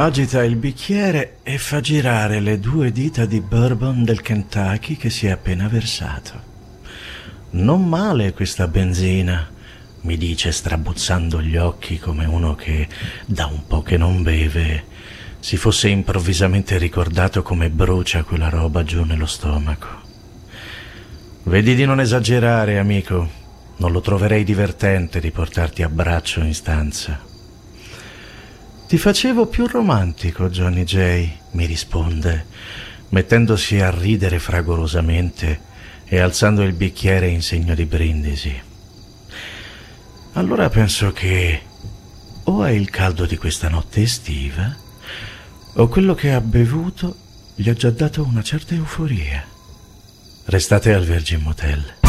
Agita il bicchiere e fa girare le 2 dita di bourbon del Kentucky che si è appena versato. Non male questa benzina, mi dice strabuzzando gli occhi come uno che da un po' che non beve si fosse improvvisamente ricordato come brucia quella roba giù nello stomaco. Vedi di non esagerare, amico, non lo troverei divertente di portarti a braccio in stanza. Ti facevo più romantico, Johnny J, mi risponde, mettendosi a ridere fragorosamente e alzando il bicchiere in segno di brindisi. Allora penso che o è il caldo di questa notte estiva o quello che ha bevuto gli ha già dato una certa euforia. Restate al Virgin Motel.